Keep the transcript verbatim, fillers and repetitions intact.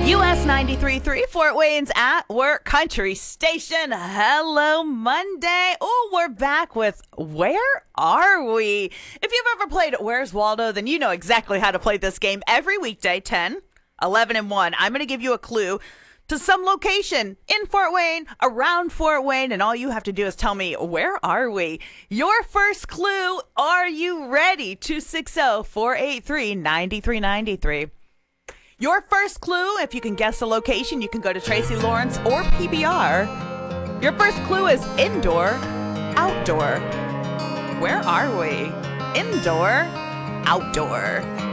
U S ninety-three point three, Fort Wayne's At Work Country Station. Hello, Monday. Oh, we're back with Where Are We? If you've ever played Where's Waldo, then you know exactly how to play this game every weekday, ten, eleven, and one. I'm going to give you a clue to some location in Fort Wayne, around Fort Wayne, and all you have to do is tell me, where are we? Your first clue, are you ready? two six zero, four eight three, nine three nine three. Your first clue, if you can guess the location, you can go to Tracy Lawrence or P B R. Your first clue is indoor, outdoor. Where are we? Indoor, outdoor.